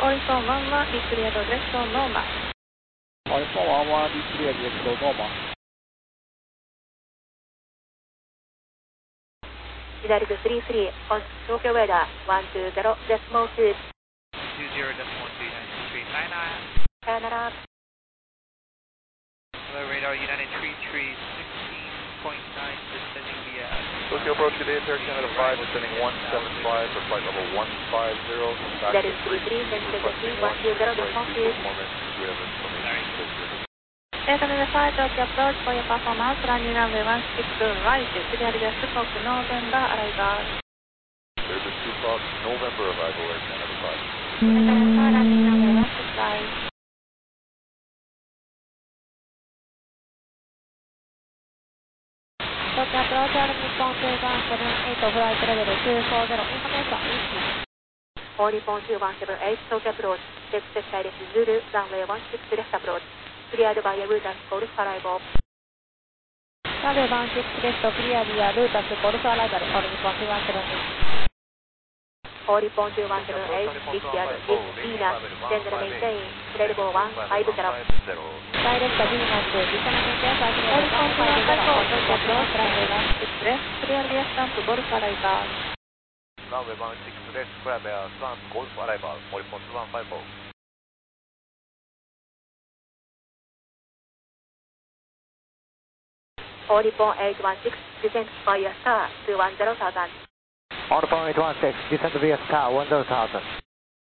Horizon 11, declare direction normal. Horizon 11, declare direction normal. 左く33 on Tokyo weather 120 decimal 2. 20 decimal 2, United 39. さよなら。 Hello, radar United Tree 16.9, descending via. Tokyo approach, good day, Air Canada 5, descending 175 for flight level 150. 左く33 sensitivity 120 decimal 2. Air Canada 5, Tokyo approach for your performance, running runway 16 right, clear the Scope November arrival. There's a 2 o'clock November arrival, Air Canada 5. Air Canada 5, running runway 16 right. Tokyo approach, Nippon 2178, flight level 240, information is. All Nippon 2178, Tokyo approach, expect direct Zulu, runway 16 left approach, cleared by a Lutas Golf arrival. Runway 16 left, clear via Lutas Golf arrival, all Nippon 2178. All Nippon 2178, declared with Venus, then maintain, level 150. Direct Venus, descend maintain, all Nippon 2178, Tokyo approach, runway 16 left, clear via Stamp Golf arrival. Runway 16 left, clear via Stamp Golf arrival, Horizon 2150. All Nippon 816, descend via star 210,000. Horizon 816, descend via star 10,000.